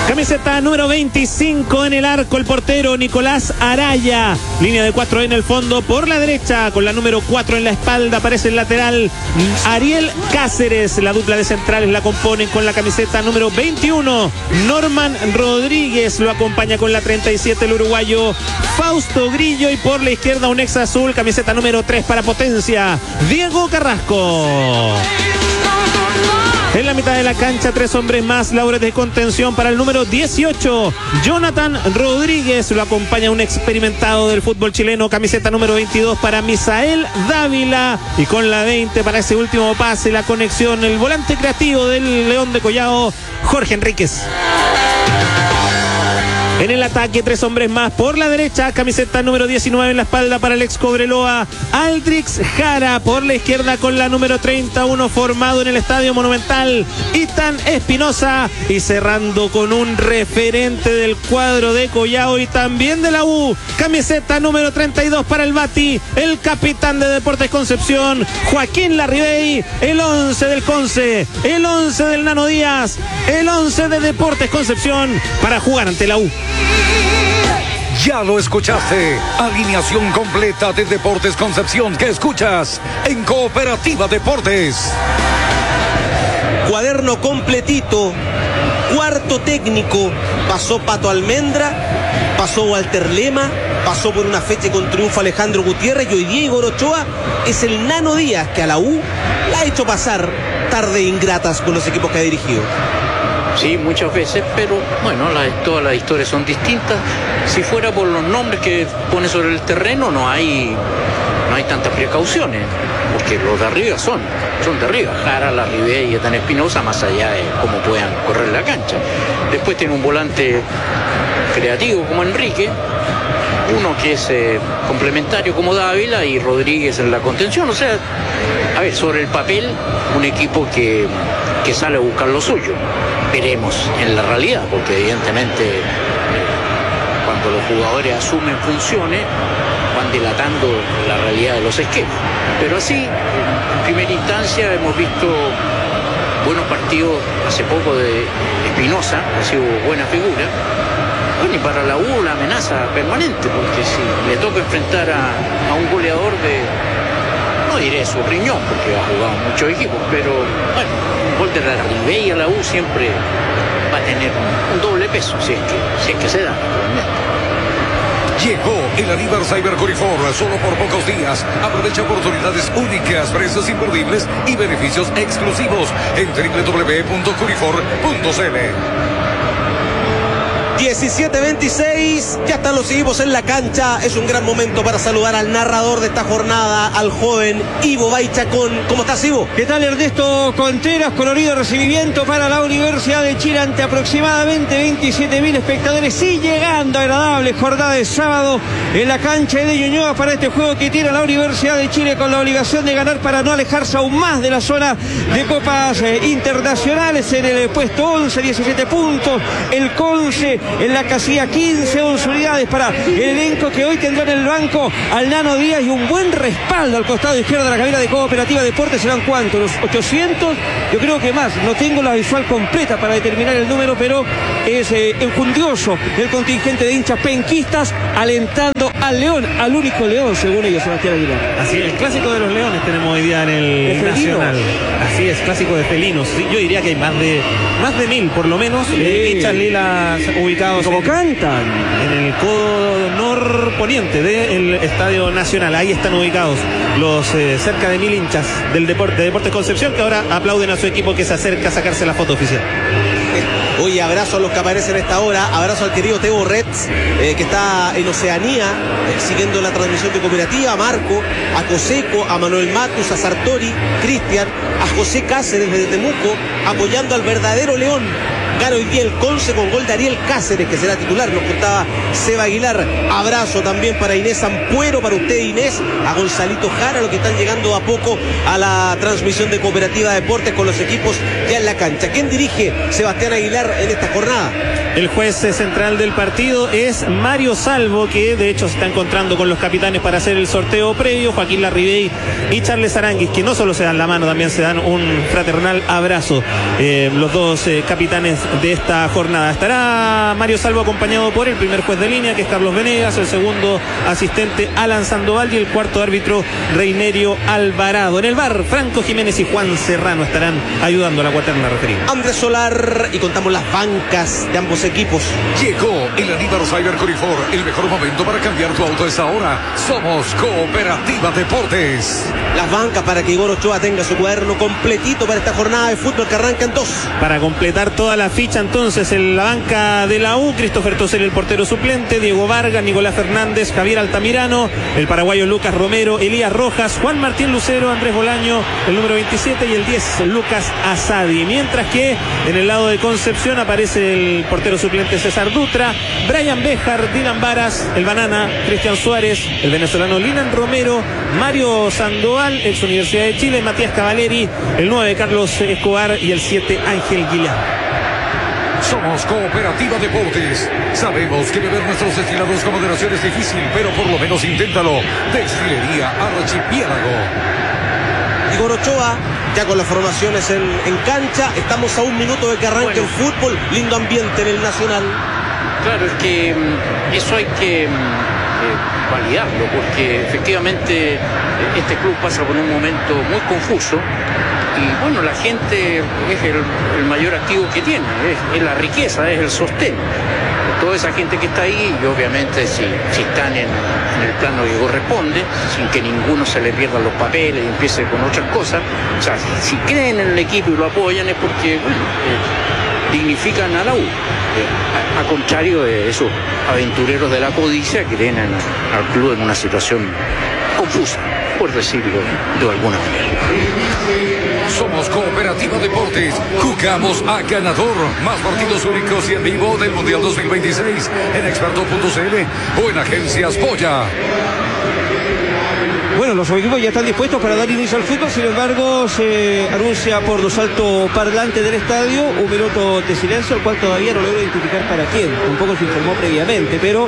Camiseta número 25 en el arco, el portero Nicolás Araya. Línea de 4 en el fondo por la derecha, con la número 4 en la espalda, aparece el lateral Ariel Cáceres. La dupla de centrales la componen con la camiseta número 21 Norman Rodríguez, lo acompaña con la 37 el uruguayo Fausto Grillo, y por la izquierda un ex azul, camiseta número 3 para Potencia, Diego Carrasco. En la mitad de la cancha, 3 hombres más, labores de contención para el número 18, Jonathan Rodríguez. Lo acompaña un experimentado del fútbol chileno, camiseta número 22 para Misael Dávila. Y con la 20 para ese último pase, la conexión, el volante creativo del León de Collao, Jorge Enríquez. En el ataque, 3 hombres más por la derecha, camiseta número 19 en la espalda para el ex Cobreloa, Aldrix Jara. Por la izquierda con la número 31, formado en el Estadio Monumental, Ethan Espinosa. Y cerrando con un referente del cuadro de Collao y también de la U, camiseta número 32 para el Bati, el capitán de Deportes Concepción, Joaquín Larribey. El 11 del Conce, el 11 del Nano Díaz, el 11 de Deportes Concepción para jugar ante la U. Ya lo escuchaste. Alineación completa de Deportes Concepción que escuchas en Cooperativa Deportes. Cuaderno completito. Cuarto técnico. Pasó Pato Almendra, pasó Walter Lema, pasó por una fecha con triunfo Alejandro Gutiérrez, y hoy día Igor Ochoa es el Nano Díaz, que a la U la ha hecho pasar tardes ingratas con los equipos que ha dirigido. Sí, muchas veces, pero bueno, todas las historias son distintas. Si fuera por los nombres que pone sobre el terreno, no hay tantas precauciones, porque los de arriba son de arriba. Jara, Larribey y Ethan Espinosa, más allá de cómo puedan correr la cancha. Después tiene un volante creativo como Enrique, uno que es complementario como Dávila, y Rodríguez en la contención. O sea, a ver, sobre el papel, un equipo que sale a buscar lo suyo. Veremos en la realidad, porque evidentemente cuando los jugadores asumen funciones van dilatando la realidad de los esquemas. Pero así, en primera instancia, hemos visto buenos partidos hace poco de Espinosa, ha sido buena figura. Bueno, y para la U la amenaza permanente, porque si le toca enfrentar a un goleador no diré su riñón, porque ha jugado muchos equipos, pero bueno, un gol de Larribey a la U siempre va a tener un doble peso, si es que se da, naturalmente. Llegó el Aniversario Corifor, solo por pocos días. Aprovecha oportunidades únicas, precios imperdibles y beneficios exclusivos en www.corifor.cl. 17-26, ya están los equipos en la cancha. Es un gran momento para saludar al narrador de esta jornada, al joven Ivo Baichacón. ¿Cómo estás, Ivo? ¿Qué tal, Ernesto Contreras? Colorido recibimiento para la Universidad de Chile ante aproximadamente 27.000 espectadores. Sí, llegando agradable jornada de sábado en la cancha de Ñuñoa para este juego que tiene la Universidad de Chile con la obligación de ganar para no alejarse aún más de la zona de copas internacionales. En el puesto 11, 17 puntos. El Conce en la casilla 15, 11 unidades para el elenco que hoy tendrá en el banco al Nano Díaz, y un buen respaldo al costado izquierdo de la cabina de Cooperativa Deportes. ¿Serán cuántos? ¿Los 800? Yo creo que más. No tengo la visual completa para determinar el número, pero es enjundioso el contingente de hinchas penquistas alentando al León, al único León, según ellos, Sebastián Aguilar. Así es, el clásico de los Leones tenemos hoy día en el Nacional. Así es, clásico de felinos. Yo diría que hay más de 1.000 por lo menos, hinchas lilas ubicados como cantan en el codo norponiente del Estadio Nacional. Ahí están ubicados los cerca de 1.000 hinchas de Deportes Concepción, que ahora aplauden a su equipo que se acerca a sacarse la foto oficial. Oye, abrazo a los que aparecen a esta hora, abrazo al querido Teo Retz, que está en Oceanía, siguiendo la transmisión de Cooperativa, a Marco, a Coseco, a Manuel Matus, a Sartori, Cristian, a José Cáceres desde Temuco, apoyando al verdadero León. Gana hoy día el Conce con gol de Ariel Cáceres, que será titular, nos contaba Seba Aguilar. Abrazo también para Inés Ampuero, para usted, Inés, a Gonzalito Jara, los que están llegando a poco a la transmisión de Cooperativa Deportes con los equipos ya en la cancha. ¿Quién dirige Sebastián Aguilar en esta jornada? El juez central del partido es Mario Salvo, que de hecho se está encontrando con los capitanes para hacer el sorteo previo. Joaquín Larribey y Charles Aranguis, que no solo se dan la mano, también se dan un fraternal abrazo. Los dos capitanes de esta jornada. Estará Mario Salvo acompañado por el primer juez de línea, que es Carlos Venegas, el segundo asistente Alan Sandoval y el cuarto árbitro Reinerio Alvarado. En el VAR, Franco Jiménez y Juan Serrano estarán ayudando a la cuaterna referida. Andrés Solar, y contamos las bancas de ambos equipos. Llegó el aniversario Corifor. El mejor momento para cambiar tu auto es ahora. Somos Cooperativa Deportes. Las bancas para que Igor Ochoa tenga su cuaderno completito para esta jornada de fútbol que arranca en 2. Para completar toda la ficha, entonces, en la banca de la U, Christopher Tosel, el portero suplente, Diego Vargas, Nicolás Fernández, Javier Altamirano, el paraguayo Lucas Romero, Elías Rojas, Juan Martín Lucero, Andrés Bolaño, el número 27 y el 10, Lucas Asadi. Mientras que en el lado de Concepción aparece el portero suplente César Dutra, Brian Béjar, Dylan Varas, el Banana, Cristian Suárez, el venezolano Linan Romero, Mario Sandoval, ex Universidad de Chile, Matías Cavaleri, el 9 Carlos Escobar y el 7 Ángel Guillán. Somos Cooperativa Deportes. Sabemos que beber nuestros destilados con moderación es difícil, pero por lo menos inténtalo. Destilería Archipiélago. Igor Ochoa, ya con las formaciones en cancha. Estamos a un minuto de que arranque el fútbol. Lindo ambiente en el Nacional. Claro, es que eso hay que validarlo, porque efectivamente este club pasa por un momento muy confuso. Y bueno, la gente es el mayor activo que tiene, es la riqueza, es el sostén. Toda esa gente que está ahí, y obviamente si están en el plano que corresponde, sin que ninguno se le pierdan los papeles y empiece con otras cosas, o sea, si creen en el equipo y lo apoyan es porque, bueno, dignifican a la U. A contrario de esos aventureros de la codicia que tienen al club en una situación confusa, por decirlo de alguna manera. Somos Cooperativa Deportes. Jugamos a ganador. Más partidos únicos y en vivo del Mundial 2026 en experto.cl o en Agencias Polla. Bueno, los equipos ya están dispuestos para dar inicio al fútbol, sin embargo se anuncia por los altoparlantes del estadio un minuto de silencio, el cual todavía no logro identificar para quién, tampoco se informó previamente, pero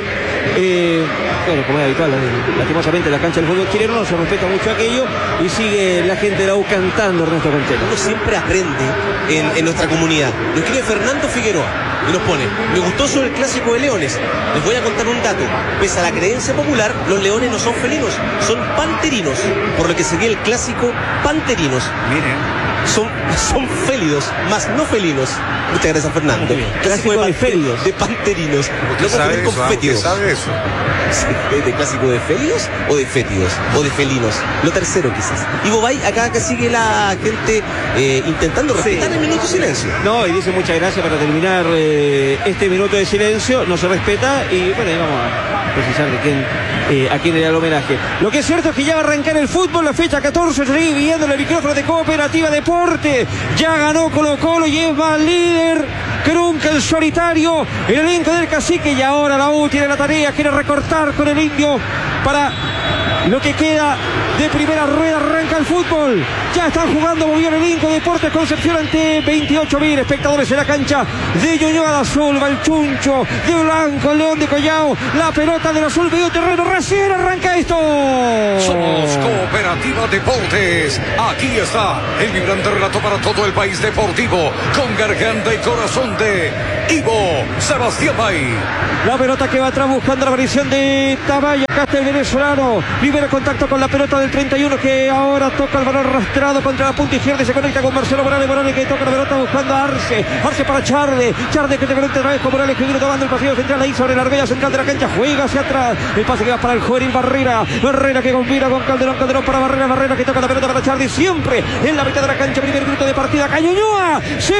bueno, como es habitual, lastimosamente en la cancha del fútbol chileno no se respeta mucho aquello y sigue la gente de la U cantando Ernesto Contero. Uno siempre aprende en nuestra comunidad. Lo escribe Fernando Figueroa y nos pone: me gustó sobre el clásico de Leones. Les voy a contar un dato. Pese a la creencia popular, los leones no son felinos, son panterinos, por lo que sería el clásico panterinos. Miren. Son félidos, más no felinos. Muchas gracias, Fernando. Clásico de félidos. De panterinos. ¿Usted sabe eso? ¿Usted sabe eso? ¿De clásico de félidos o de fétidos? O de felinos. Lo tercero quizás. Y Bobay, acá que sigue la gente intentando respetar el minuto de silencio. No, y dice muchas gracias para terminar este minuto de silencio. No se respeta y bueno, ahí vamos a precisar de quién, a quién le da el homenaje. Lo que es cierto es que ya va a arrancar el fútbol, la fecha 14, seguir viendo el micrófono de Cooperativa Deporte. Ya ganó Colo-Colo y es más líder Crunca, el solitario, el elenco del Cacique, y ahora la U tiene la tarea, quiere recortar con el Indio para lo que queda de primera rueda. Arranca el fútbol, ya están jugando, movió el elenco de Deportes Concepción ante 28.000 espectadores en la cancha de Ñuñoa de azul, va el Chuncho de blanco, el León de Collao, la pelota del azul, medio terreno, recién arranca esto. Somos Cooperativa Deportes. Aquí está el vibrante relato para todo el país deportivo, con garganta y corazón de Ivo Sebastián Bay. La pelota que va atrás buscando la aparición de Tabaya. Acá está el venezolano. Primero contacto con la pelota del 31 que ahora toca el balón arrastrado contra la punta izquierda y se conecta con Marcelo Morales. Morales que toca la pelota buscando a Arce. Arce para Charde. Charde que te conecta otra vez con Morales que viene tomando el pasillo central ahí sobre la argolla central de la cancha. Juega hacia atrás. El pase que va para el juvenil Barrera. Barrera que combina con Calderón. Calderón para Barrera. Barrera que toca la pelota para Charde. Siempre en la mitad de la cancha. Primer minuto de partida. Ñuñoa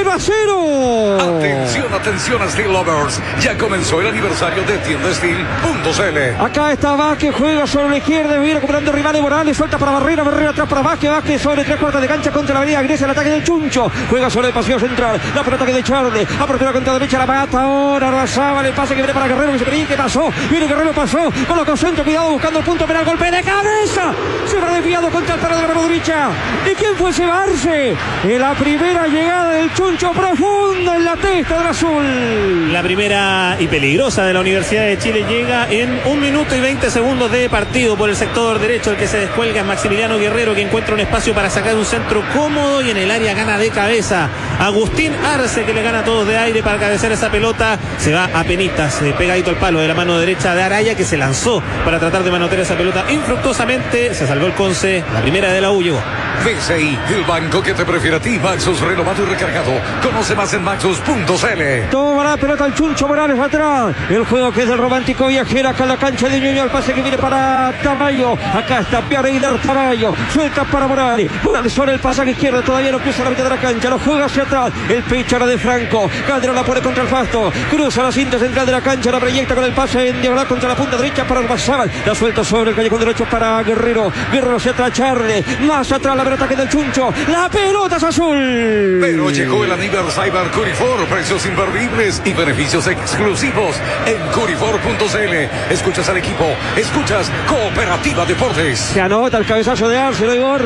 0-0. Atención, atención, Steel Lovers. Ya comenzó el aniversario de tiendasteel.cl. Acá está Vázquez, juega sobre la izquierda, viene recuperando rivales Morales. suelta para Barrera atrás para Vázquez sobre 3/4 de cancha contra la avenida, ingresa el ataque del Chuncho, juega sobre el pasillo central, la pelota que de Charles, apertura contra la derecha, la mata ahora, Arrazábal, el pase que viene para Guerrero, que se perdió, que pasó, viene Guerrero, pasó, colocó centro, cuidado, buscando el punto penal, golpe de cabeza, se va desviado contra el palo de la mano derecha, ¿y quién fue Cebarse? En la primera llegada del Chuncho, profunda en la testa del azul. La primera y peligrosa de la Universidad de Chile llega en 1 minuto y 20 segundos de partido por el sector derecho. El que se descuelga es Maximiliano Guerrero, que encuentra un espacio para sacar un centro cómodo y en el área gana de cabeza. Agustín Arce, que le gana a todos de aire para cabecear esa pelota, se va a penitas, pegadito al palo de la mano derecha de Araya, que se lanzó para tratar de manotear esa pelota infructuosamente. Se salvó el Conce, la primera de la U llegó. BCI, el banco que te prefiere a ti. Maxus renovado y recargado. Conoce más en maxus.cl. Toma la pelota el Chuncho Morales atrás. El juego que es del romántico viajero acá en la cancha de Ñuñoa. El pase que viene para Tamayo. Acá está Pierre Tamayo. Suelta para Morales. Morales sobre el pasaje izquierdo. Todavía no cruza la mitad de la cancha. Lo juega hacia atrás. El pecho ahora de Franco. Calderón la pone contra el pasto. Cruza la cinta central de la cancha. La proyecta con el pase en diagonal contra la punta derecha para Arbazábal. La suelta sobre el callejón derecho para Guerrero. Guerrero hacia atrás Charles. Más atrás la pelota que del Chuncho. La pelota es azul. Pero llegó el aniversario Curifor. Precios imperdibles y beneficios exclusivos en Curifor.cl. Escuchas al equipo. Escuchas Cooperativa Deportes. Se anota el cabezazo de Arce, Igor.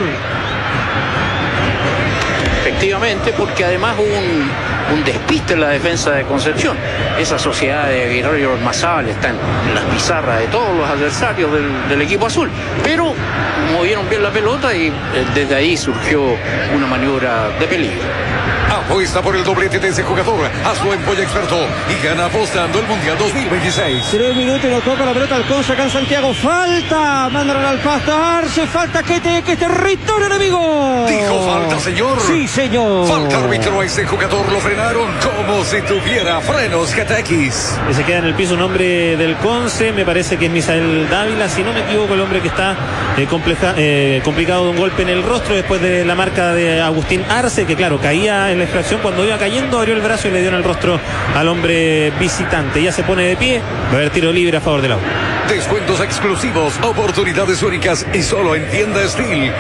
Efectivamente, porque además hubo un despiste en la defensa de Concepción. Esa sociedad de Guerrero y Ormazábal está en las pizarras de todos los adversarios del equipo azul, pero movieron bien la pelota y desde ahí surgió una maniobra de peligro. Apuesta por el doblete de ese jugador. Hazlo en Polla Experto y gana apostando el Mundial 2026. 3 minutos y no toca la pelota al Conce acá en Santiago. Falta. Mandaron al pasto a Arce. Falta que este territorio enemigo. ¿Dijo falta, señor? Sí, señor. Falta árbitro a ese jugador. Lo frenaron como si tuviera frenos GTX. Y se queda en el piso un hombre del Conce. Me parece que es Misael Dávila. Si no me equivoco, el hombre que está complicado de un golpe en el rostro después de la marca de Agustín Arce, que claro, caía en la extracción, cuando iba cayendo abrió el brazo y le dio en el rostro al hombre visitante. Ya se pone de pie, va a haber tiro libre a favor de la U. Descuentos exclusivos, oportunidades únicas y solo en tiendastil.cl.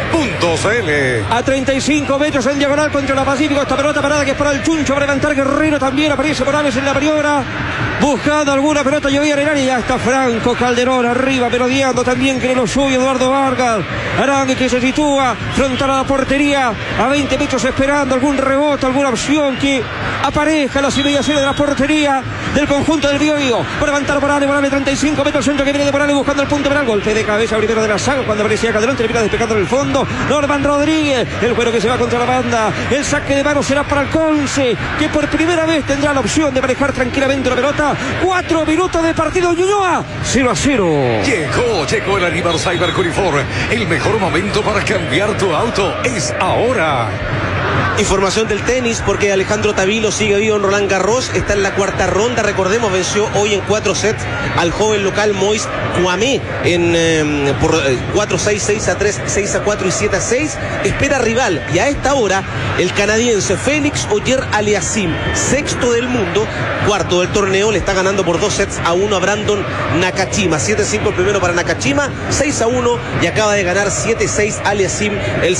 A 35 metros en diagonal contra la Pacífico, esta pelota parada que es para el Chuncho, para levantar Guerrero, también aparece Morales en la maniobra, buscando alguna pelota, llovía en el área, y ya está Franco Calderón arriba, merodeando también que lo sube Eduardo Vargas, Arangue que se sitúa frontal a la portería, a 20 metros esperando algún rebote, alguna opción que aparezca en las inmediaciones de la portería del conjunto del Biobío, para levantar Morales 35 metros, centro que viene de Morales buscando el punto penal, golpe de cabeza primero de la saga cuando aparecía Calderón, termina despejando en el fondo, Norman Rodríguez, el juego que se va contra la banda, el saque de mano será para el Conce, que por primera vez tendrá la opción de manejar tranquilamente la pelota. 4 minutos de partido, Ñuñoa, 0-0. Llegó el aniversario Curifor. El mejor momento para cambiar tu auto es ahora. Información del tenis, porque Alejandro Tavilo sigue vivo en Roland Garros, está en la cuarta ronda, recordemos, venció hoy en 4 sets al joven local Moïse Kouamé por 4-6, 6-3, 6-4 y 7-6, espera rival, y a esta hora el canadiense Félix Auger-Aliassime, sexto del mundo, cuarto del torneo, le está ganando por 2-1 a Brandon Nakashima, 7-5 el primero para Nakashima, 6-1, y acaba de ganar 7-6 Aliassime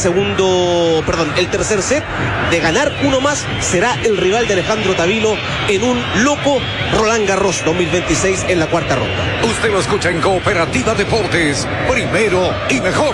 el tercer set. De ganar uno más, será el rival de Alejandro Tavilo en un loco Roland Garros 2026 en la cuarta ronda. Usted lo escucha en Cooperativa Deportes, primero y mejor.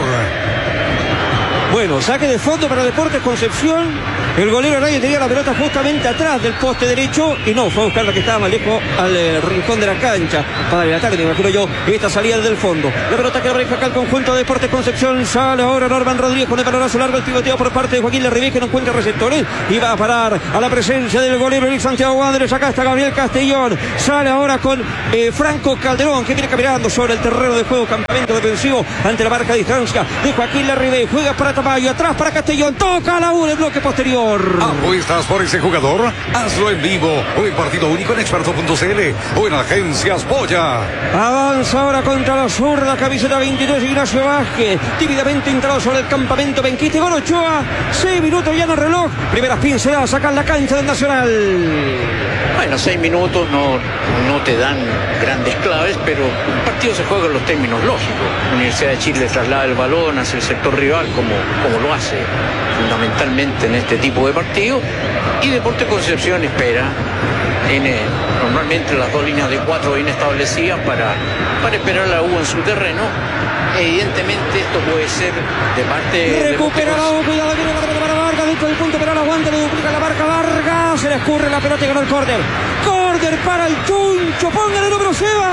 Bueno, saque de fondo para Deportes Concepción. El golero Araya tenía la pelota justamente atrás del poste derecho y no, fue a buscar la que estaba más lejos al rincón de la cancha para el ataque, me imagino yo, esta salida del fondo. La pelota que abre acá el conjunto de Deportes Concepción, sale ahora Norman Rodríguez con el balonazo largo, el pivoteo por parte de Joaquín Larribey, que no encuentra receptores y va a parar a la presencia del golero Eric Santiago Wanderers. Acá está Gabriel Castellón, sale ahora con Franco Calderón, que viene caminando sobre el terreno de juego, campamento defensivo ante la marca de distancia de Joaquín Larribey, juega para Tamayo, atrás para Castellón, toca a la U, el bloque posterior. ¿Apuestas por ese jugador? Hazlo en vivo o en partido único en experto.cl o en Agencias Polla. Avanza ahora contra la zurda, camiseta 22, Ignacio Vázquez, tímidamente entrado sobre el campamento Benquite con Ochoa, 6 minutos ya en el reloj, primeras pinceladas, sacan la cancha del Nacional. Bueno, 6 minutos no te dan grandes claves, pero el partido se juega en los términos lógicos. La Universidad de Chile traslada el balón hacia el sector rival como lo hace fundamentalmente en este tipo de partidos, y Deportes Concepción espera, tiene normalmente las dos líneas de 4 bien establecidas para esperar a la U en su terreno. Evidentemente esto puede ser de parte recupera la U, cuidado, viene para Vargas dentro del punto, pero la aguanta, le duplica la marca Vargas, se le escurre la pelota y ganó el córner para el Chuncho, póngale número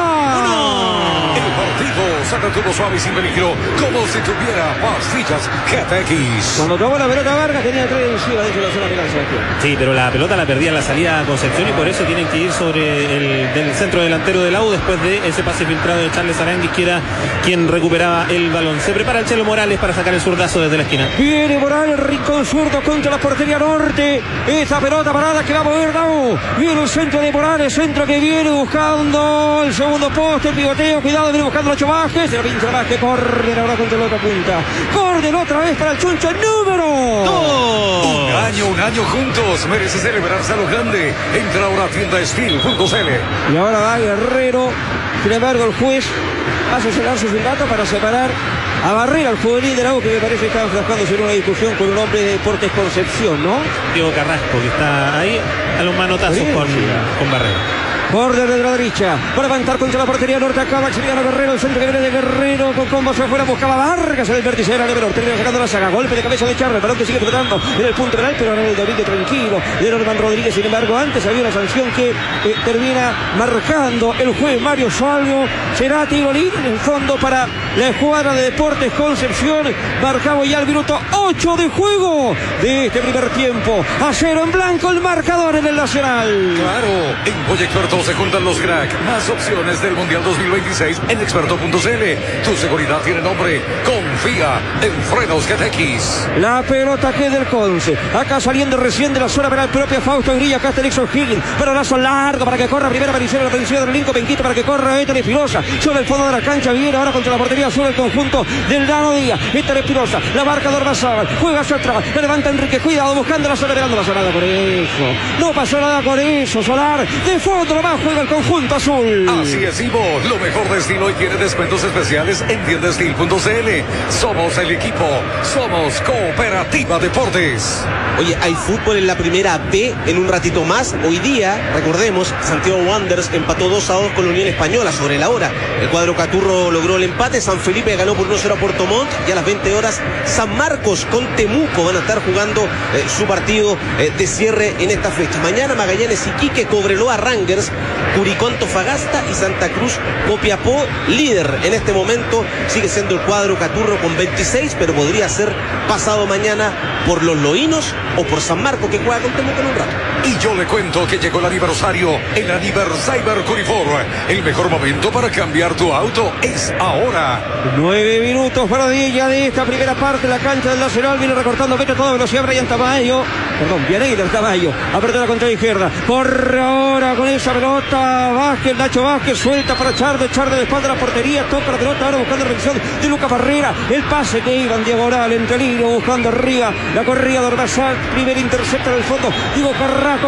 Seba. El partido se retuvo suave y sin peligro, como si tuviera pastillas GTX. Cuando tomó la pelota Vargas tenía 3 encima de la zona penal, Sebastián. Sí, pero la pelota la perdía en la salida a Concepción y por eso tienen que ir sobre el centro delantero de la U después de ese pase filtrado de Charles Aranguis, que era quien recuperaba el balón. Se prepara el Chelo Morales para sacar el zurdazo desde la esquina. Viene Morales, rincón zurdo contra la portería norte. Esa pelota parada que va a mover la U. Viene el centro de Morales, centro que viene buscando el segundo poste, el pivoteo, cuidado, viene buscando a Ocho Vázquez, se la pincha Vázquez, corre ahora contra la otra punta. Corre otra vez para el Chuncho, número 2. Un año juntos, merece celebrarse a lo grande. Entra ahora a tiendasteel.cl. Y ahora va Guerrero, sin embargo el juez hace cenar su silbato para separar a Barrera, al juvenil de la U, que me parece que está enfrascándose en una discusión con un hombre de Deportes Concepción, ¿no? Diego Carrasco, que está ahí a los manotazos con Barrera. Borde de la derecha, para levantar contra la portería norte, acaba Maximiliano Guerrero, el centro que viene de Guerrero, con combos afuera, buscaba Vargas en el vértice de la menor, termina sacando la saga, golpe de cabeza de Charles, el balón que sigue tratando en el punto penal, pero ahora el dominio tranquilo de Norman Rodríguez. Sin embargo, antes había una sanción que termina marcando el juez Mario Salvo. Será tiro libre en el fondo para la escuadra de Deportes Concepción, marcado ya el minuto 8 de juego de este primer tiempo. A 0 en blanco el marcador en el Nacional. Claro, en Polla Experto se juntan los crack. Más opciones del Mundial 2026 en experto.cl. Tu seguridad tiene nombre. Confía en Frenos GTX. La pelota que del Conce. Acá saliendo recién de la zona para el propio Fausto Grilla. Acá está Nixon Higgins. Pero lazo largo para que corra primera aparición. La atención del Linco Penquito para que corra Héctor Espinosa. Sobre el fondo de la cancha viene ahora contra la portería sobre el conjunto del Dano Díaz. Héctor Espinosa. La marca de Ormazábal. Juega hacia atrás. La levanta Enrique. Cuidado buscando la zona. No pasó nada con eso. No pasó nada con eso. Solar. De fondo nomás juega el conjunto azul. Así es, Ivo. Lo mejor de estilo y tiene descuentos especiales en tiendasteel.cl. Somos el equipo. Somos Cooperativa Deportes. Oye, hay fútbol en la primera B en un ratito más. Hoy día, recordemos, Santiago Wanderers empató 2-2 con la Unión Española sobre la hora. El cuadro Caturro logró el empate. San Felipe ganó por 1-0 a Puerto Montt. Y a las 20 horas, San Marcos con Temuco van a estar jugando su partido de cierre en esta fecha. Mañana Magallanes Iquique, Cobreloa Rangers, Curicó Antofagasta y Santa Cruz Copiapó. Líder en este momento sigue siendo el cuadro Caturro con 26, pero podría ser pasado mañana por los Loínos o por San Marcos, que juega con Temuco en un rato. Y yo le cuento que llegó el aniversario, el Aniversario Curifor. El mejor momento para cambiar tu auto es ahora. 9 minutos para 10 ya de esta primera parte. La cancha del Nacional viene recortando Beto a toda velocidad. Brian Tamayo, Vianey Tamayo, apertura contra la izquierda. Corre ahora con esa pelota Vázquez, Nacho Vázquez, suelta para Charde de espalda a la portería, toca la pelota ahora buscando la revisión de Lucas Barrera. El pase que iba en diagonal entre línea buscando arriba la corrida de Ormazábal. Primer intercepta del fondo, Diego Carrasco,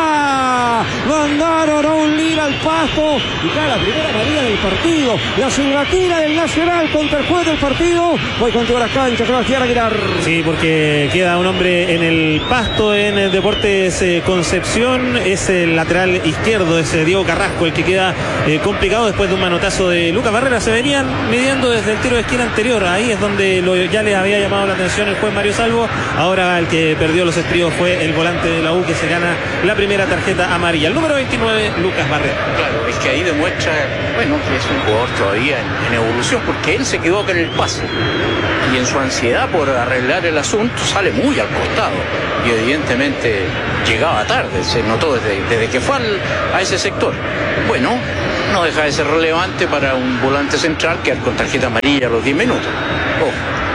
falta. Mandaron a un líder al pasto y cae la primera amarilla del partido. La silbatina del Nacional contra el juez del partido. Hoy contigo las canchas, Sebastián Aguilar. Sí, porque queda un hombre en el pasto en el Deportes Concepción. Es el lateral izquierdo, es Diego Carrasco, el que queda complicado después de un manotazo de Lucas Barrera. Se venían midiendo desde el tiro de esquina anterior. Ahí es donde ya les había llamado la atención el juez Mario Salvo. Ahora el que perdió los estribos fue el volante de la U, que se gana la primera tarjeta amarilla. El número 29, Lucas Barrera. Claro, es que ahí demuestra, bueno, que es un jugador todavía en evolución, porque él se quedó con el pase y en su ansiedad por arreglar el asunto sale muy al costado y evidentemente llegaba tarde, se notó desde que fue a ese sector. Bueno, no deja de ser relevante para un volante central que con tarjeta amarilla a los 10 minutos. Ojo.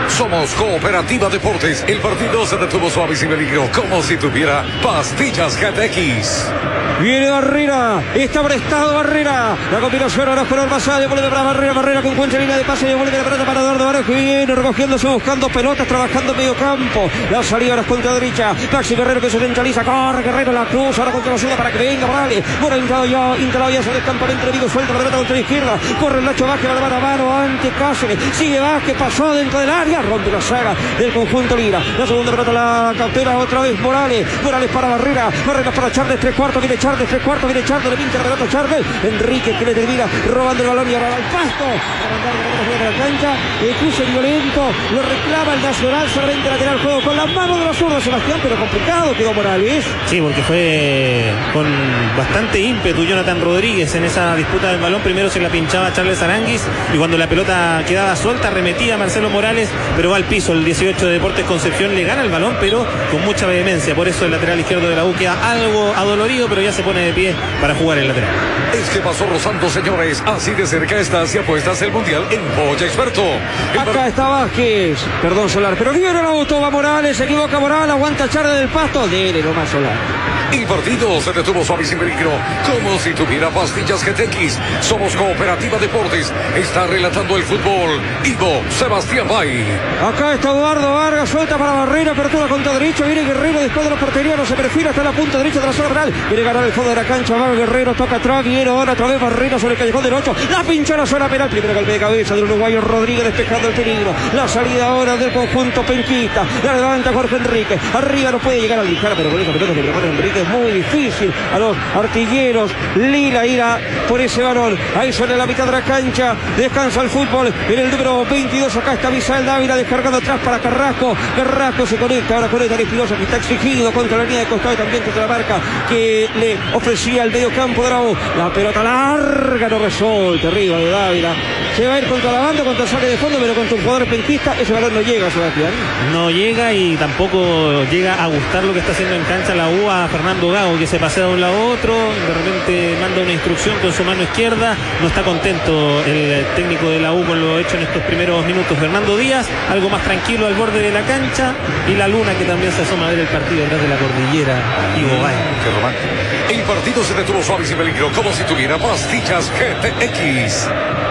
Somos Cooperativa Deportes. El partido se detuvo suave y sin peligro, como si tuviera pastillas GTX. Viene Barrera, está prestado Barrera. La combinación ahora con Ormazábal, vuelve para Barrera, Barrera con cuenta línea de pase, devuelve la pelota para Eduardo Vargas, que viene recogiéndose, buscando pelotas, trabajando en medio campo. La salida ahora es contra derecha. Maxi Guerrero que se centraliza, corre Guerrero, la cruz, ahora contra la zona para que venga Morales. Morales instalado ya sobre el campamento enemigo, suelta la pelota contra la izquierda. Corre el Nacho Vázquez, mano a mano ante Cáceres. Sigue Vázquez, pasó dentro del área, rompe la saga del conjunto Lira. La segunda pelota la cautela otra vez Morales. Morales para Barrera, Barrera para Charles, 3/4, viene Charles, 3/4, viene Charles, le pinta la pelota Charles. Enrique que le termina robando el balón y ahora va al pasto. Para mandar la pelota fuera de la cancha. El cruce violento, lo reclama el Nacional, solamente lateral juego con la mano de la zurda Sebastián, pero complicado quedó Morales. Sí, porque fue con bastante ímpetu Jonathan Rodríguez en esa disputa del balón. Primero se la pinchaba Charles Aranguis y cuando la pelota quedaba suelta arremetía Marcelo Morales, pero va al piso. El 18 de Deportes Concepción le gana el balón, pero con mucha vehemencia. Por eso el lateral izquierdo de la U queda algo adolorido, pero ya se pone de pie para jugar el lateral. Es que pasó rozando, señores. Así de cerca está hacia apuestas el Mundial en Polla Experto. Acá está Vázquez, perdón Solar, pero viene el auto, va Morales, se equivoca Morales, aguanta Charles del pasto, dele nomás Solar. El partido se detuvo suave y sin peligro, como si tuviera pastillas GTX. Somos Cooperativa Deportes. Está relatando el fútbol Ivo Sebastián Bay. Acá está Eduardo Vargas, suelta para Barrera, apertura contra derecha, viene Guerrero después de la portería, no se perfila, está en la punta derecha de la zona penal, quiere ganar el fondo de la cancha, va Guerrero, toca atrás, viene ahora otra vez Barrera sobre el callejón del 8, la pincha en la zona penal, primero golpe de cabeza del uruguayo Rodríguez despejando el peligro, la salida ahora del conjunto penquista, la levanta Jorge Enrique, arriba no puede llegar a lijar, pero con esa pelota que le pone Enrique es muy difícil a los artilleros. Lila irá por ese balón, ahí sobre la mitad de la cancha, descansa el fútbol en el número 22, acá está Misael Dávila descargando atrás para Carrasco, Carrasco se conecta ahora con el Espinosa que está exigido contra la línea de costado y también contra la marca que le ofrecía el medio campo de la U, la pelota larga no resuelve, arriba de Dávila, se va a ir contra la banda, contra sale de fondo, pero contra un jugador penquista ese balón no llega, Sebastián. No llega y tampoco llega a gustar lo que está haciendo en cancha la U a Fernando Gago, que se pasea de un lado a otro, de repente manda una instrucción con su mano izquierda, no está contento el técnico de la U con lo hecho en estos primeros minutos. Fernando Díaz, algo más tranquilo al borde de la cancha, y la Luna que también se asoma a ver el partido detrás de la cordillera. Ivo Bay. Qué romántico. El partido se detuvo suave y sin peligro, como si tuviera pastillas GTX.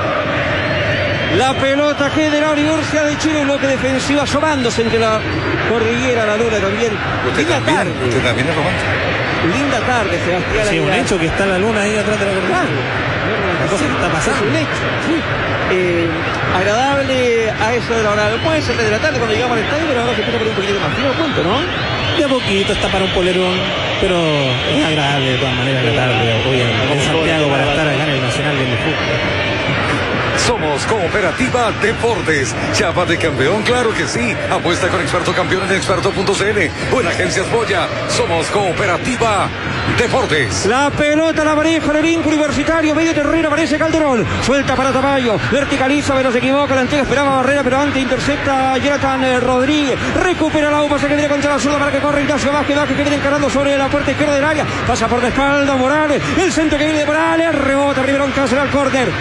La pelota que de la Universidad de Chile, un bloque defensivo asomándose entre la cordillera, la Luna también. Linda tarde. Usted también es romántico. Linda tarde, Sebastián. Sí, un hecho que está la Luna ahí atrás de la cordillera. Claro. La cosa que está pasando. Es un hecho, sí. Agradable a eso de la hora. Puede ser de la tarde cuando llegamos al estadio, pero ahora se empieza a poner un poquito más frío, punto, ¿no? De a poquito está para un polerón, pero es agradable de todas maneras la tarde hoy en Santiago para estar acá en el Nacional del Fútbol. Somos Cooperativa Deportes. Chapa de campeón, claro que sí. Apuesta con experto campeón en experto.cl o en Agencias Boya. Somos Cooperativa Deportes. La pelota la maneja el elenco universitario, medio terreno, aparece Calderón, suelta para Tamayo, verticaliza, pero se equivoca, la entrega esperaba Barrera, pero antes intercepta Jonathan Rodríguez, recupera la U, pasa que viene contra la zurda para que corre Ignacio Vázquez que viene encarando sobre la puerta izquierda del área, pasa por la espalda Morales, el centro que viene de Morales, rebota primero en Cáceres al córner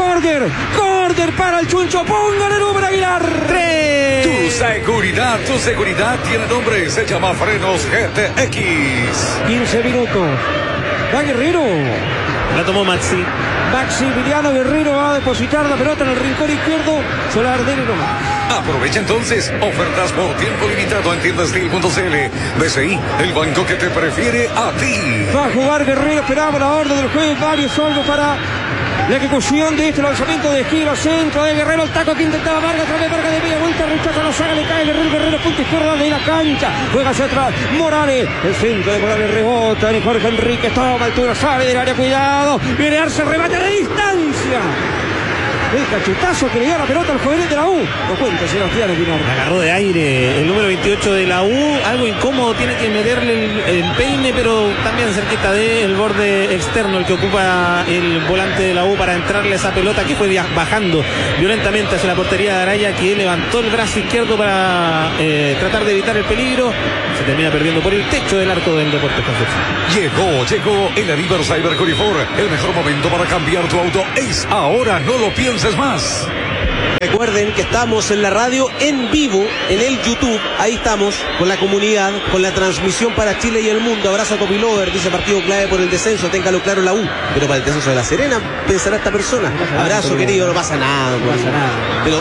para el Chuncho, póngale el número Aguilar. 3. Tu seguridad tiene nombre, se llama Frenos GTX. 15 minutos. Va Guerrero. La tomó Maximiliano Guerrero va a depositar la pelota en el rincón izquierdo. Solar de nomás. Aprovecha entonces ofertas por tiempo limitado en tiendastil.cl. BCI, el banco que te prefiere a ti. Va a jugar Guerrero, esperaba la orden del juez, varios salvos para la ejecución de este lanzamiento de esquina, centro de Guerrero, el taco que intentaba Vargas, otra vez Vargas de media vuelta, rechaza la saga, le cae Guerrero, punto izquierda de la cancha, juega hacia atrás, Morales, el centro de Morales rebota, y Jorge Enrique toma altura, sale del área, cuidado, viene Arce, remate de distancia. El cachetazo que le dio la pelota al juvenil de la U. Lo cuenta Sebastián Espinar. Agarró de aire el número 28 de la U. Algo incómodo, tiene que meterle el peine, pero también cerquita del borde externo, el que ocupa el volante de la U para entrarle esa pelota que fue bajando violentamente hacia la portería de Araya, que levantó el brazo izquierdo para tratar de evitar el peligro. Se termina perdiendo por el techo del arco del Deportes Concepción. Llegó el Aníbal Cyber Corifor. El mejor momento para cambiar tu auto es ahora, no lo pienses más. Recuerden que estamos en la radio en vivo, en el YouTube. Ahí estamos, con la comunidad, con la transmisión para Chile y el mundo. Abrazo a Copilover, dice partido clave por el descenso. Téngalo claro la U. Pero para el descenso de La Serena, pensará esta persona. Abrazo, querido, no pasa nada. No pasa nada. Pero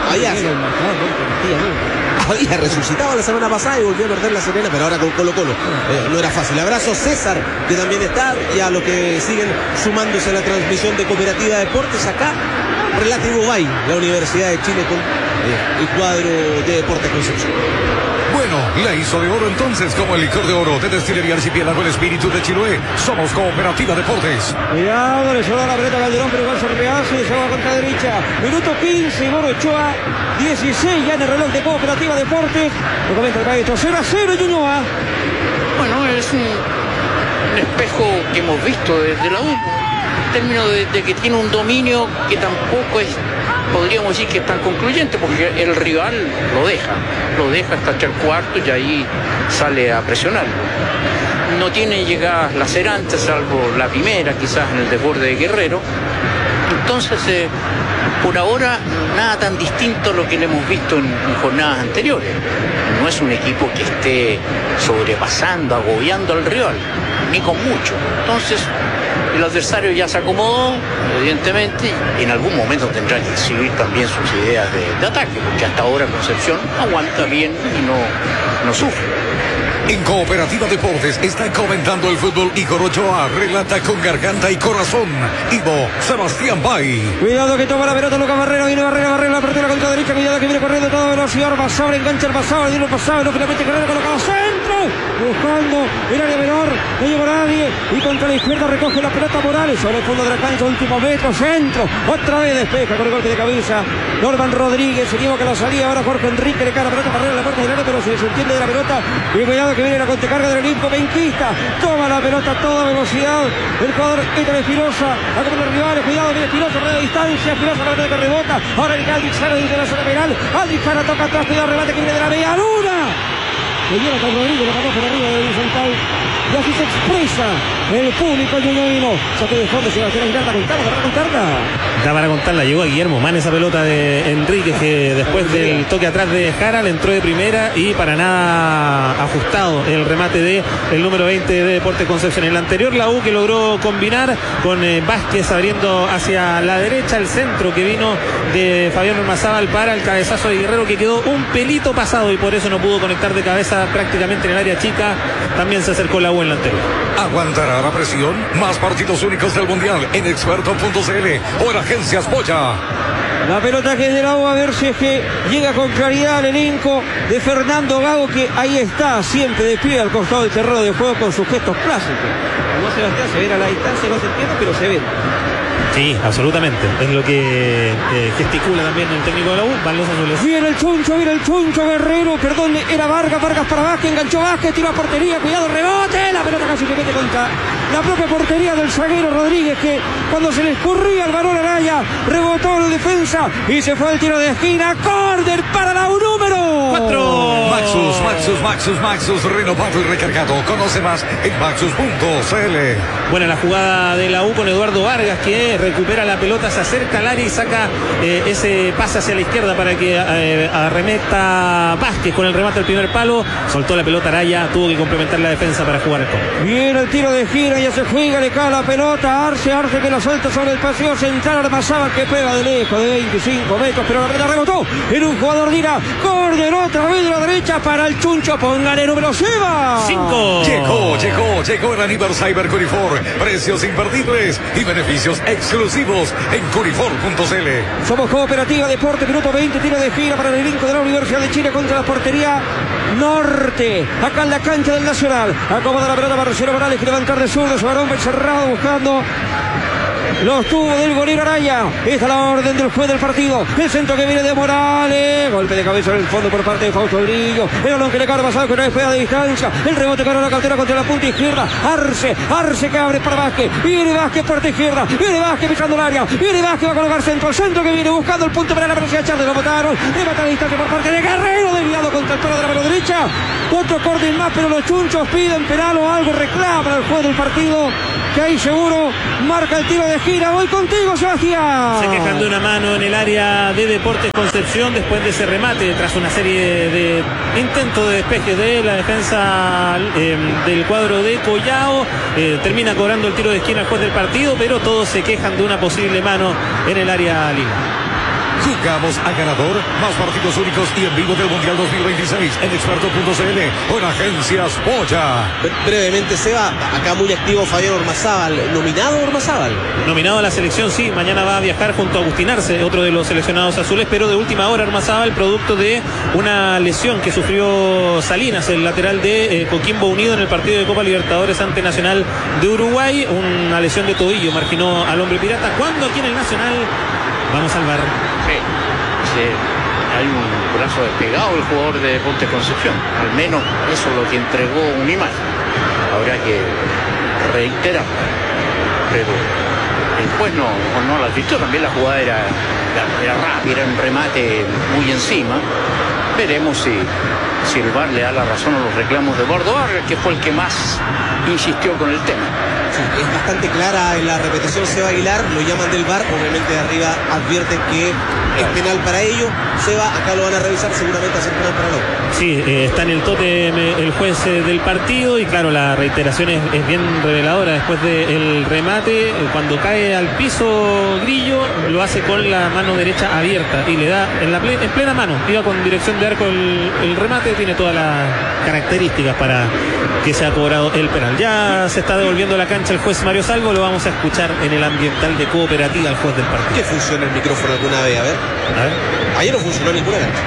había resucitado la semana pasada y volvió a perder La Serena, pero ahora con Colo-Colo. No era fácil. Abrazo a César, que también está, y a los que siguen sumándose a la transmisión de Cooperativa Deportes acá. Relativo Bay, la Universidad de Chile con el cuadro de Deportes Concepción. Bueno, la hizo de oro entonces, como el licor de oro de Destilería Archipiélago, el espíritu de Chiloé. Somos Cooperativa Deportes. Cuidado, le sola la pelota a Calderón, pero igual se rehace y se va a contra derecha. Minuto 15, Moro Ochoa, 16 ya en el reloj de Cooperativa Deportes. Lo comenta el maestro, 0-0 Ñuñoa. Bueno, es un espejo que hemos visto desde la U, en términos de que tiene un dominio que tampoco es, podríamos decir que es tan concluyente, porque el rival lo deja hasta el cuarto y ahí sale a presionarlo. No tiene llegadas lacerantes, salvo la primera, quizás en el desborde de Guerrero. Entonces, por ahora, nada tan distinto a lo que le hemos visto en jornadas anteriores. No es un equipo que esté sobrepasando, agobiando al rival, ni con mucho. Entonces, el adversario ya se acomodó, evidentemente, y en algún momento tendrá que exhibir también sus ideas de ataque, porque hasta ahora Concepción aguanta bien y no sufre. En Cooperativa Deportes está comentando el fútbol Igor Ochoa, relata con garganta y corazón Ivo Sebastián Bay. Cuidado que toma la pelota Lucas Barrera, viene Barrera, la apertura contra derecha, cuidado que viene corriendo a toda velocidad, Basabre, engancha el Basabre, viene el Basabre, no finalmente Guerrero colocado centro, buscando el área menor, no llegó nadie, y contra la izquierda recoge la pelota Morales, sobre el fondo de la cancha, último metro, centro, otra vez despeja con el golpe de cabeza, Norman Rodríguez, se equivoca la salida, ahora Jorge Enrique le cae la pelota Barrera en la puerta del área, pero se entiende de la pelota, y cuidado que viene la contracarga del Olimpo, Benquista, toma la pelota a toda velocidad, el jugador Héctor Espinosa, a como los rivales, cuidado, viene Espinosa, a distancia, Espinosa la pelota que rebota, ahora el Aldrich Jara desde la zona penal, Aldrich Jara toca atrás, cuidado, remate que viene de la media luna, le lleva con Rodríguez, lo pasó por arriba de Horizontal, y así se expresa el público ñuñoino. Saque de fondo, Sebastián Aguilar, Da para contarla, llegó a Guillermo Man esa pelota de Enrique, que después del toque atrás de Jara le entró de primera y para nada ajustado el remate de el número 20 de Deportes Concepción. En el anterior la U que logró combinar con Vázquez abriendo hacia la derecha, el centro que vino de Fabián Ormazábal para el cabezazo de Guerrero, que quedó un pelito pasado y por eso no pudo conectar de cabeza prácticamente en el área chica. También se acercó la U en la anterior. ¿Aguantará la presión? Más partidos únicos del Mundial en experto.cl o en Agencias Boya. La pelota que es de la U, a ver si es que llega con claridad al elenco de Fernando Gago, que ahí está, siempre de pie al costado del terreno de juego con sus gestos clásicos. No, Sebastián, se ven a la distancia, no se entiende, pero se ven. Sí, absolutamente. Es lo que gesticula también el técnico de la U, van los azules. Viene el Chuncho Guerrero, perdón, era Vargas para Vázquez, enganchó Vázquez, tiró a portería, cuidado, rebote, la pelota casi que mete contra la propia portería del zaguero Rodríguez, que cuando se le escurría el balón a Araya, rebotó la defensa y se fue el tiro de esquina, córner para la U número 4. Maxus, renovado y recargado. Conoce más en maxus.cl. Bueno, la jugada de la U con Eduardo Vargas, que recupera la pelota, se acerca al área y saca ese pase hacia la izquierda para que arremeta Vázquez con el remate al primer palo. Soltó la pelota Araya, tuvo que complementar la defensa para jugar el gol. Viene el tiro de gira, ya se juega, le cae la pelota, Arce que la suelta sobre el paseo central, Armazábal que pega de lejos de 25 metros, pero la pelota rebotó en un jugador Dira, córner otra vez de la derecha para el Chuncho, póngale número Seba. 5. Llegó el aniversario Curifor, precios imperdibles y beneficios exclusivos en curifor.cl. Somos Cooperativa Deporte, minuto 20, tiro de gira para el elenco de la Universidad de Chile contra la portería norte, acá en la cancha del Nacional, acomoda la pelota para Marcelo Morales, que levantar de zurdo, su varón cerrado buscando los tubos del golero Araya. Esta es la orden del juez del partido. El centro que viene de Morales. Golpe de cabeza en el fondo por parte de Fausto Brillo. El balón que le cae pasado con una despega de distancia. El rebote con la cartera contra la punta izquierda. Arce que abre para Vázquez. Viene Vázquez por izquierda. Viene Vázquez pisando el área. Viene Vázquez, va a colocar centro. El centro que viene buscando el punto para la velocidad. Charles lo botaron. Remata la distancia por parte de Guerrero. Desviado contra el palo de la mano derecha. Otro córner más, pero los Chunchos piden penal o algo. Reclama el juez del partido. que ahí seguro marca el tiro de gira. Voy contigo, Sebastián. Se quejan de una mano en el área de Deportes Concepción después de ese remate, tras una serie de intentos de despeje de la defensa del cuadro de Collao. Termina cobrando el tiro de esquina el juez del partido, pero todos se quejan de una posible mano en el área Lima. Jugamos a ganador, más partidos únicos y en vivo del Mundial 2026 en experto.cl o en Agencias Boya. Brevemente, Seba, acá muy activo Fabián Ormazábal. ¿Nominado Ormazábal? Nominado a la selección, sí. Mañana va a viajar junto a Agustín Arce, otro de los seleccionados azules, pero de última hora Ormazábal, producto de una lesión que sufrió Salinas, el lateral de Coquimbo Unido en el partido de Copa Libertadores ante Nacional de Uruguay. Una lesión de tobillo marginó al hombre pirata. Cuando aquí en el Nacional vamos al bar. Sí, hay un brazo despegado el jugador de Deportes Concepción. Al menos eso es lo que entregó una imagen. Habrá que reiterar. Pero el juez no la advirtió. También la jugada era rápida, era un remate muy encima. Veremos si el VAR le da la razón a los reclamos de Eduardo Vargas, que fue el que más insistió con el tema. Sí, es bastante clara en la repetición Seba Aguilar, lo llaman del VAR, obviamente de arriba advierten que es penal para ellos. Seba, acá lo van a revisar, seguramente hacer penal para los. Sí, está en el tótem el juez del partido y claro, la reiteración es bien reveladora. Después del remate, cuando cae al piso Grillo, lo hace con la mano derecha abierta y le da en plena mano, iba con dirección de arco el remate, tiene todas las características para que se ha cobrado el penal. Ya se está devolviendo la cancha el juez Mario Salvo, lo vamos a escuchar en el ambiental de Cooperativa al juez del partido. ¿Qué funciona el micrófono alguna vez? A ver. Ayer no funcionó ninguna cancha.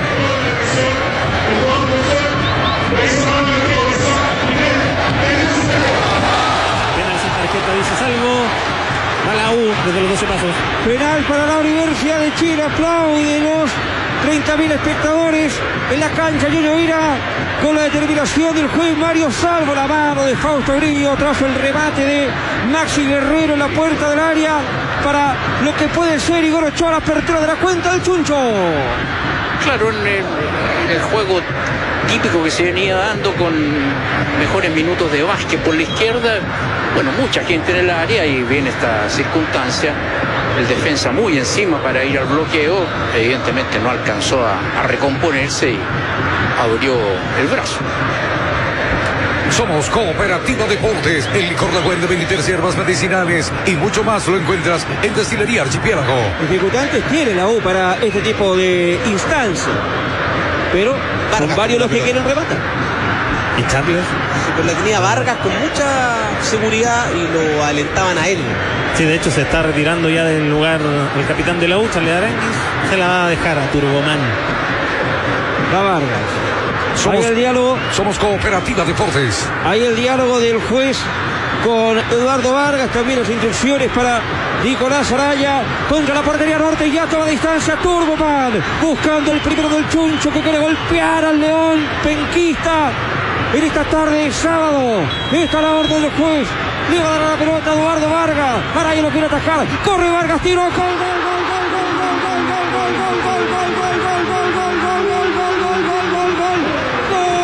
Penal sin tarjeta, dice Salvo. A la U desde los 12 pasos. Penal para la Universidad de Chile. Aplauden los 30.000 espectadores en la cancha. Yoyo Ira con la determinación del juez Mario Salvo. La mano de Fausto Grillo tras el remate de Maxi Guerrero en la puerta del área para lo que puede ser Igor Ochoa, la apertura de la cuenta del Chuncho. Claro, en el juego típico que se venía dando con mejores minutos de Vázquez por la izquierda, bueno, mucha gente en el área y viene esta circunstancia, el defensa muy encima para ir al bloqueo, evidentemente no alcanzó a recomponerse y abrió el brazo. Somos Cooperativa Deportes, el licor La Buen de 23 hierbas medicinales y mucho más lo encuentras en Destilería Archipiélago. Dificultantes tiene la U para este tipo de instancia, pero son varios los que quieren rematar. ¿Y Charles? Sí, pero la tenía Vargas con mucha seguridad y lo alentaban a él. Sí, de hecho se está retirando ya del lugar el capitán de la U, Charles Aranguis. Se la va a dejar a Turboman. Va Vargas. Ahí el diálogo. Somos Cooperativa Deportes. Ahí el diálogo del juez con Eduardo Vargas. También las instrucciones para Nicolás Araya contra la portería norte. Ya toma distancia Turboman, buscando el primero del Chuncho que quiere golpear al León penquista en esta tarde de sábado. Esta es la orden del juez. Le va a dar la pelota a Eduardo Vargas. Araya lo quiere atacar. Corre Vargas, tiro con gol.